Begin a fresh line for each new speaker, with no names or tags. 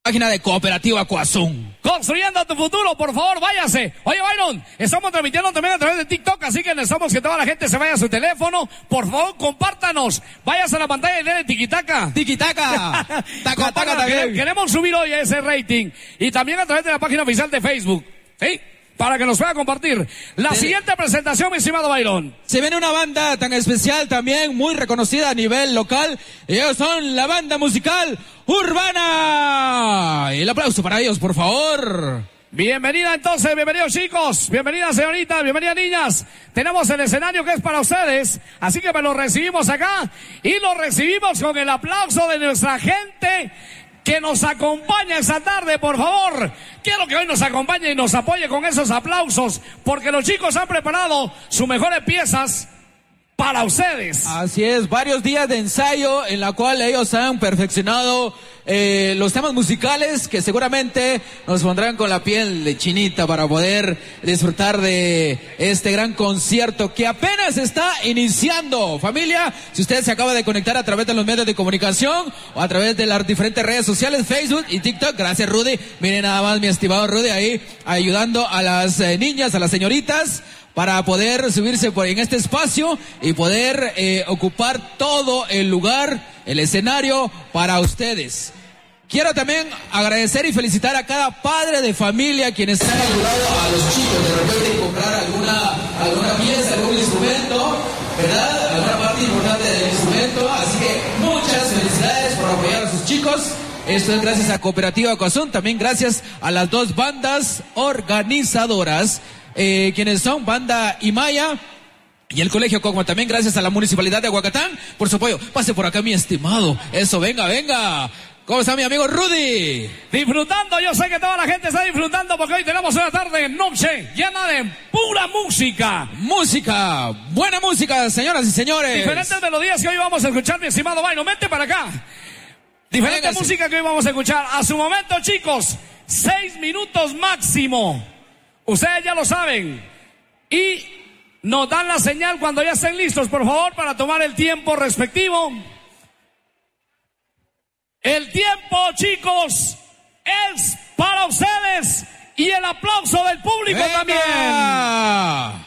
Página de Cooperativa Coazón.
Construyendo tu futuro, por favor, váyase. Oye, Byron, estamos transmitiendo también a través de TikTok, así que necesitamos que toda la gente se vaya a su teléfono. Por favor, compártanos. Váyase a la pantalla y denle tiquitaca.
Tiquitaca. Taca, taca, taca.
Queremos subir hoy ese rating. Y también a través de la página oficial de Facebook. ¿Sí? Para que nos pueda compartir. La siguiente presentación, mi estimado Byron.
Se viene una banda tan especial también, muy reconocida a nivel local. Ellos son la banda musical Urbana. El aplauso para ellos, por favor.
Bienvenida entonces, bienvenidos chicos, bienvenidas señoritas, bienvenidas niñas. Tenemos el escenario que es para ustedes, así que me lo recibimos acá y lo recibimos con el aplauso de nuestra gente que nos acompaña esta tarde, por favor. Quiero que hoy nos acompañe y nos apoye con esos aplausos, porque los chicos han preparado sus mejores piezas para ustedes.
Así es, varios días de ensayo en la cual ellos han perfeccionado los temas musicales que seguramente nos pondrán con la piel de chinita para poder disfrutar de este gran concierto que apenas está iniciando. Familia, si usted se acaba de conectar a través de los medios de comunicación o a través de las diferentes redes sociales, Facebook y TikTok, gracias Rudy. Miren nada más mi estimado Rudy ahí ayudando a las niñas, a las señoritas, para poder subirse en este espacio y poder ocupar todo el lugar, el escenario para ustedes. Quiero también agradecer y felicitar a cada padre de familia quienes han ayudado a los chicos de repente comprar alguna pieza, algún instrumento, ¿verdad? Alguna parte importante del instrumento. Así que muchas felicidades por apoyar a sus chicos. Esto es gracias a Cooperativa Coazón, también gracias a las dos bandas organizadoras, quienes son Banda Imaya y el Colegio Cogma. También gracias a la Municipalidad de Huacatán por su apoyo. Pase por acá, mi estimado. Eso, venga, venga. ¿Cómo está mi amigo Rudy?
Disfrutando, yo sé que toda la gente está disfrutando porque hoy tenemos una tarde, noche llena de pura música.
Música, buena música, señoras y señores.
Diferentes melodías que hoy vamos a escuchar, mi estimado Byron. Vente para acá. Diferente música que hoy vamos a escuchar. A su momento, chicos, 6 minutos máximo. Ustedes ya lo saben. Y nos dan la señal cuando ya estén listos, por favor, para tomar el tiempo respectivo. El tiempo, chicos, es para ustedes y el aplauso del público también.